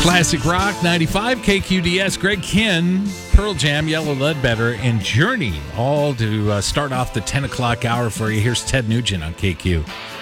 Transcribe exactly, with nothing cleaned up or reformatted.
Classic Rock ninety-five, K Q D S, Greg Kihn, Pearl Jam, Yellow Ledbetter, and Journey, all to uh, start off the ten o'clock hour for you. Here's Ted Nugent on K Q.